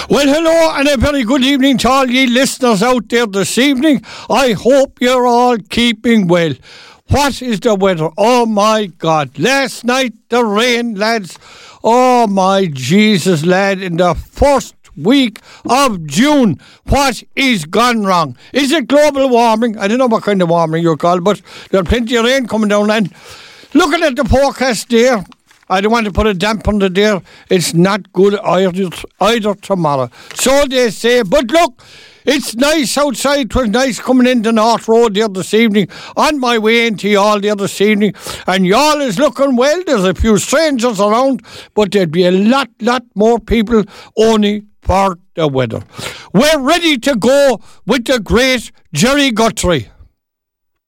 Well, hello and a very good evening to all ye listeners out there this evening. I hope you're all keeping well. What is the weather? Oh my God. Last night the rain, lads. Oh my Jesus, lad, in the first week of June. What is gone wrong? Is it global warming? I don't know what kind of warming you call it, but there's plenty of rain coming down. And looking at the forecast there, I don't want to put a damp on the there. It's not good either tomorrow. So they say. But look, it's nice outside. It was nice coming in the North Road there this evening. On my way into y'all there this evening. And y'all is looking well. There's a few strangers around. But there'd be a lot more people only for the weather. We're ready to go with the great Jerry Guthrie.